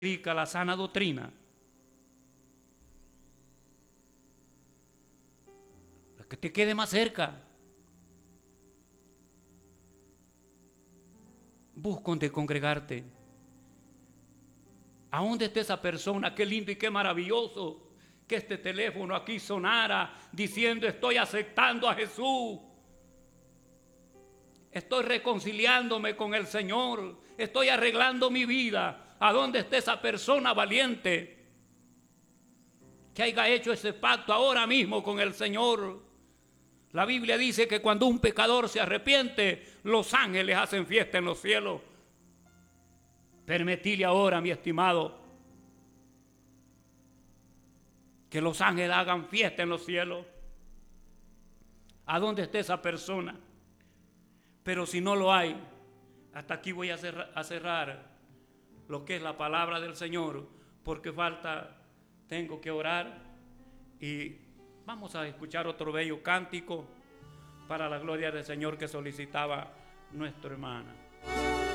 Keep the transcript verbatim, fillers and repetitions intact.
predica la sana doctrina, la que te quede más cerca. Busca donde congregarte. ¿A dónde está esa persona? Qué lindo y qué maravilloso que este teléfono aquí sonara diciendo: estoy aceptando a Jesús, estoy reconciliándome con el Señor, estoy arreglando mi vida. ¿A dónde está esa persona valiente que haya hecho ese pacto ahora mismo con el Señor? La Biblia dice que cuando un pecador se arrepiente, los ángeles hacen fiesta en los cielos. Permitile ahora, mi estimado, que los ángeles hagan fiesta en los cielos. ¿A dónde está esa persona? Pero si no lo hay, hasta aquí voy a cerrar, a cerrar lo que es la palabra del Señor, porque falta, tengo que orar y vamos a escuchar otro bello cántico para la gloria del Señor que solicitaba nuestra hermana.